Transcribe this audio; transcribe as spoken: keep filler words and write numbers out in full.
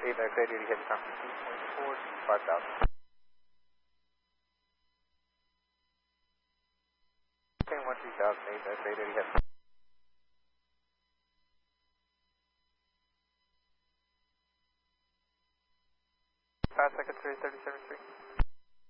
eight nine eight eight, heavy traffic two point four, five thousand. Okay, one three thousand, eight nine eight eight, heavy. Five seconds, three thirty seven three.